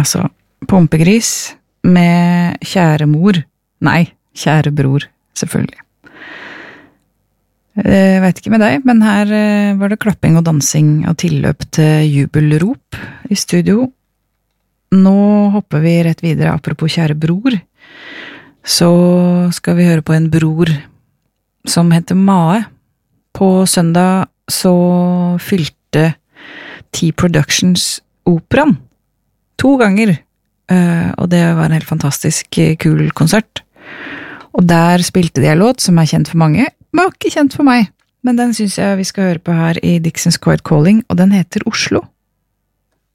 Altså, pumpegris med kjære mor. Nei, kjære bror, selvfølgelig. Jeg vet ikke med deg, men her var det klapping og dansing og tilløp til jubelrop i studio. Nå hopper vi rett videre, apropos kjære bror. Så skal vi høre på en bror som heter Mae. På søndag så fylte T-Productions operaen 2 ganger, og det var en helt fantastisk kul konsert. Og der spilte de en låt som kjent for mange, var ikke kjent for meg, men den synes jeg vi skal høre på her i Dixon's Quiet Calling, og den heter Oslo.